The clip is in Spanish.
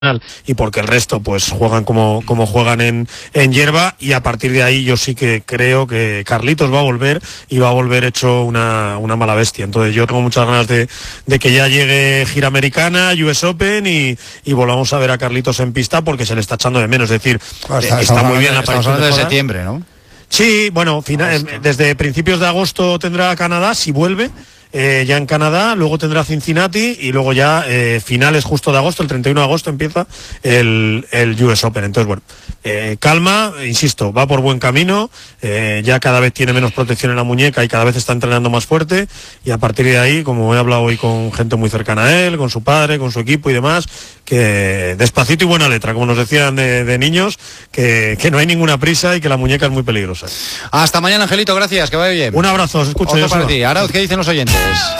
y porque el resto pues juegan como juegan en hierba, y a partir de ahí yo sí que creo que Carlitos va a volver y va a volver hecho una mala bestia. Entonces yo tengo muchas ganas de que ya llegue gira americana, US Open y volvamos a ver a Carlitos en pista, porque se le está echando de menos. Es decir, está muy bien la aparición de septiembre, ¿no? Sí, bueno, desde principios de agosto tendrá Canadá, si vuelve. Ya en Canadá, luego tendrá Cincinnati y luego ya finales justo de agosto, el 31 de agosto empieza el US Open. Entonces, bueno, calma, insisto, va por buen camino, ya cada vez tiene menos protección en la muñeca y cada vez está entrenando más fuerte, y a partir de ahí, como he hablado hoy con gente muy cercana a él, con su padre, con su equipo y demás, que despacito y buena letra, como nos decían de niños, que no hay ninguna prisa y que la muñeca es muy peligrosa. Hasta mañana, Angelito, gracias, que vaya bien. Un abrazo, os escucho. Otro para ti. Arauz, ¿qué dicen los oyentes?